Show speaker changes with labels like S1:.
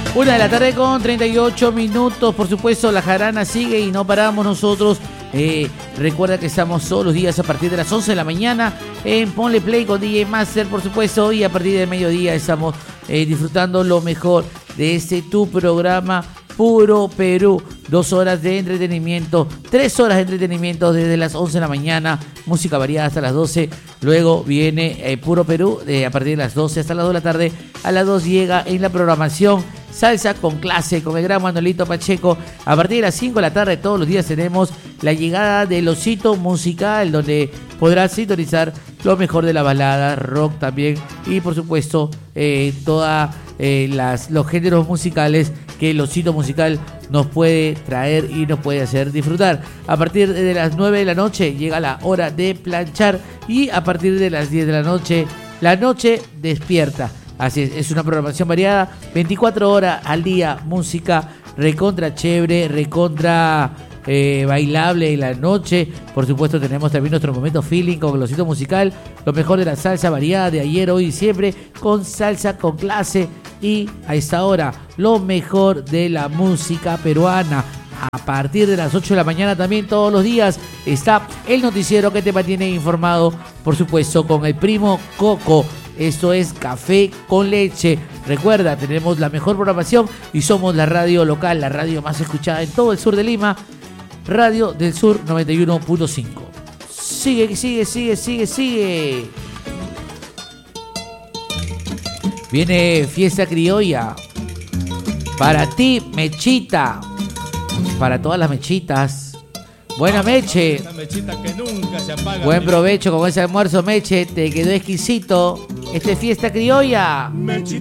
S1: 1 de la tarde con 38 minutos. Por supuesto, la jarana sigue y no paramos nosotros. Recuerda que estamos todos los días a partir de las 11 de la mañana en Ponle Play con DJ Master, por supuesto. Y a partir del mediodía estamos disfrutando lo mejor de este tu programa Puro Perú. 2 horas de entretenimiento, 3 horas de entretenimiento desde las 11 de la mañana, música variada hasta las 12. Luego viene Puro Perú a partir de las 12 hasta las 2 de la tarde. A las 2 llega en la programación Salsa con Clase con el gran Manolito Pacheco. A partir de las 5 de la tarde todos los días tenemos la llegada del Osito Musical, donde podrás sintonizar lo mejor de la balada, rock también y por supuesto todos los géneros musicales que el Osito Musical nos puede traer y nos puede hacer disfrutar. A partir de las 9 de la noche llega la hora de planchar y a partir de las 10 de la noche despierta. Así es una programación variada, 24 horas al día, música recontra chévere, recontra bailable en la noche. Por supuesto tenemos también nuestro momento feeling con el Osito Musical, lo mejor de la salsa variada de ayer, hoy y siempre, con Salsa con Clase. Y a esta hora, lo mejor de la música peruana. A partir de las 8 de la mañana también todos los días está el noticiero que te mantiene informado, por supuesto, con el primo Coco. Esto es Café con Leche. Recuerda, tenemos la mejor programación y somos la radio local, la radio más escuchada en todo el sur de Lima. Radio del Sur 91.5. Sigue. Viene Fiesta Criolla. Para ti, Mechita. Para todas las mechitas. Buena Meche.
S2: Mechita que nunca se apaga.
S1: Buen provecho con ese almuerzo, Meche. Te quedó exquisito. Esta es Fiesta Criolla.